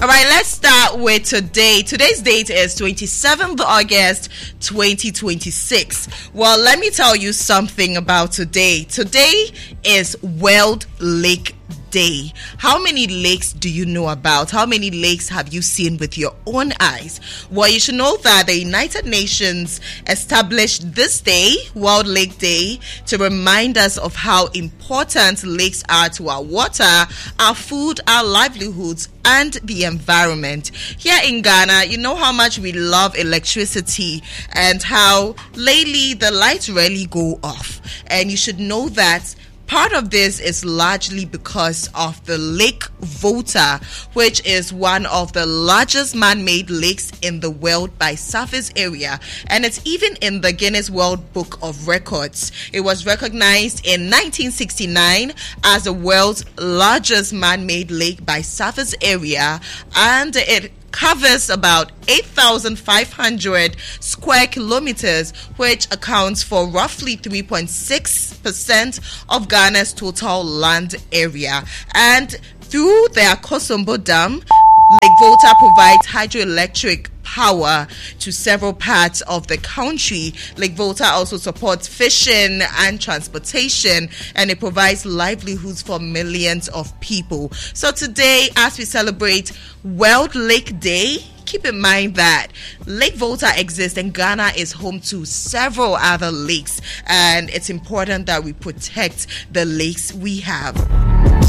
All right, let's start with today. Today's date is 27th August 2026. Well, let me tell you something about today. Today is World Lake Day. How many lakes do you know about? How many lakes have you seen with your own eyes? Well, you should know that the United Nations established this day, World Lake Day, to remind us of how important lakes are to our water, our food, our livelihoods, and the environment. Here in Ghana, you know how much we love electricity and how lately the lights rarely go off. And you should know that part of this is largely because of the Lake Volta, which is one of the largest man-made lakes in the world by surface area, and it's even in the Guinness World Book of Records. It was recognized in 1969 as the world's largest man-made lake by surface area, and it covers about 8,500 square kilometers, which accounts for roughly 3.6% of Ghana's total land area. And through the Akosombo Dam, Lake Volta provides hydroelectric power to several parts of the country. Lake Volta also supports fishing and transportation, and it provides livelihoods for millions of people. So today, as we celebrate World Lake Day, keep in mind that Lake Volta exists and Ghana is home to several other lakes, and it's important that we protect the lakes we have.